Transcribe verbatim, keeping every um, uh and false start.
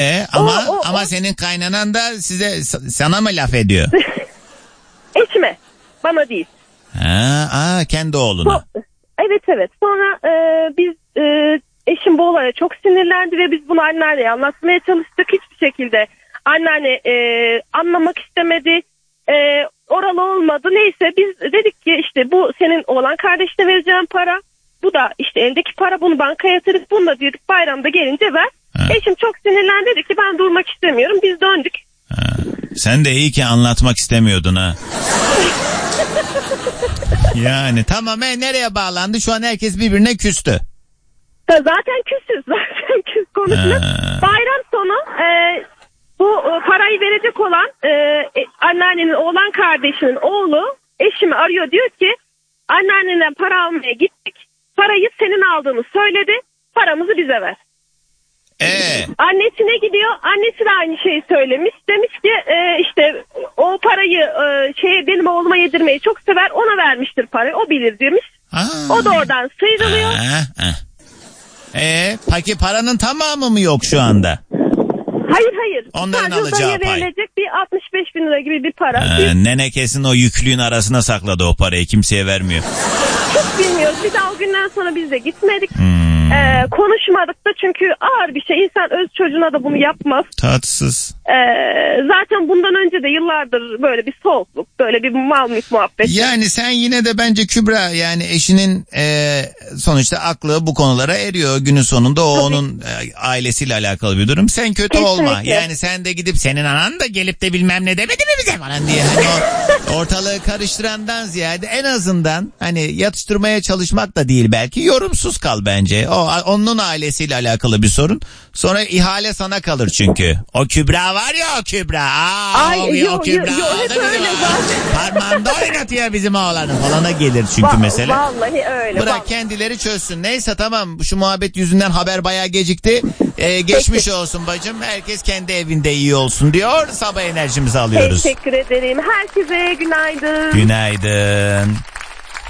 E, ama o, o, ama o... senin kaynanan da size sana mı laf ediyor? Eşime, bana değil. Ha, aa, kendi oğluna. So, evet evet. Sonra e, biz e, eşim bu olaya çok sinirlendi ve biz bunu anneanneye anlatmaya çalıştık. Hiçbir şekilde anneanne e, anlamak istemedi. E, oralı olmadı. Neyse biz dedik ki işte bu senin oğlan kardeşine vereceğim para. Bu da işte eldeki para, bunu bankaya yatırıp bunu da dedik bayramda gelince ver. Ha. Eşim çok sinirlendi, dedi ki ben durmak istemiyorum. Biz döndük. Ha. Sen de iyi ki anlatmak istemiyordun ha. Yani tamam, e, nereye bağlandı? Şu an herkes birbirine küstü. Zaten küsüz. Zaten küs konuşuyoruz. Bayram sonu e, bu e, parayı verecek olan e, anneannenin oğlan kardeşinin oğlu eşimi arıyor, diyor ki anneannenden para almaya gittik. Parayı senin aldığını söyledi. Paramızı bize ver. Ee? Annesine gidiyor. Annesi de aynı şeyi söylemiş. Demiş ki e, işte o parayı e, şeye benim oğluma yedirmeyi çok sever. Ona vermiştir parayı. O bilir demiş. Aa. O da oradan sıyrılıyor. Eee peki paranın tamamı mı yok şu anda? Hayır hayır. Onların alacağı pay. Verilecek bir altmış beş bin lira gibi bir para. Ee, Biz... Nene kesin o yüklüğün arasına sakladı o parayı. Kimseye vermiyor. Hiç bilmiyoruz. Bir daha o günden sonra biz de gitmedik. Hmm. Ee, konuşmadık da çünkü ağır bir şey. İnsan öz çocuğuna da bunu yapmaz. Tatsız. Ee, zaten bundan önce de yıllardır böyle bir soğukluk, böyle bir mal-mülk muhabbeti. Yani sen yine de bence Kübra, yani eşinin e, sonuçta aklı bu konulara eriyor. Günün sonunda o Tabii. onun e, ailesiyle alakalı bir durum. Sen kötü Kesinlikle. olma. Yani sen de gidip senin anan da gelip de bilmem ne demedi mi bize falan diye. Hani o ortalığı karıştırandan ziyade en azından hani yatıştırmaya çalışmak da değil, belki yorumsuz kal bence. O onun ailesiyle alakalı bir sorun. Sonra ihale sana kalır çünkü. O Kübra var ya, o Kübra. Aa, Ay, o, yo, o Kübra. Yo, yo, hep öyle zaten. Parmağında oynatıyor bizim oğlanı falana gelir çünkü Va- mesele. Vallahi öyle. Bırak vallahi. kendileri çözsün. Neyse tamam, şu muhabbet yüzünden haber bayağı gecikti. Ee, geçmiş olsun bacım. Herkes kendi evinde iyi olsun diyor. Sabah enerjimizi alıyoruz. Teşekkür ederim. Herkese günaydın. Günaydın.